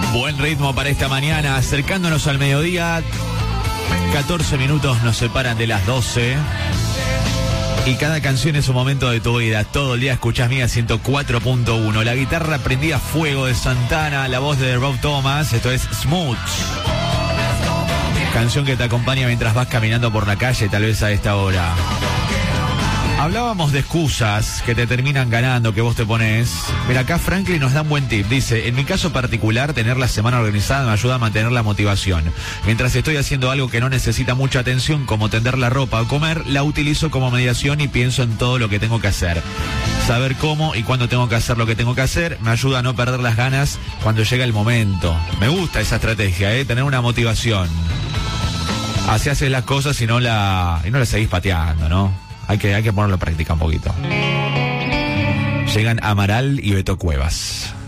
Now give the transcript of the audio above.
Buen ritmo para esta mañana, acercándonos al mediodía. 14 minutos nos separan de las 12. Y cada canción es un momento de tu vida. Todo el día escuchás Mía 104.1. La guitarra prendida a fuego de Santana, la voz de Rob Thomas. Esto es Smooth. Canción que te acompaña mientras vas caminando por la calle, tal vez a esta hora. Hablábamos de excusas que te terminan ganando, que vos te pones. Mira, acá Franklin nos da un buen tip. Dice, en mi caso particular, tener la semana organizada me ayuda a mantener la motivación. Mientras estoy haciendo algo que no necesita mucha atención, como tender la ropa o comer, la utilizo como mediación y pienso en todo lo que tengo que hacer. Saber cómo y cuándo tengo que hacer lo que tengo que hacer me ayuda a no perder las ganas cuando llega el momento. Me gusta esa estrategia, tener una motivación. Así haces las cosas y no la seguís pateando, ¿no? Hay que ponerlo en práctica un poquito. Llegan Amaral y Beto Cuevas.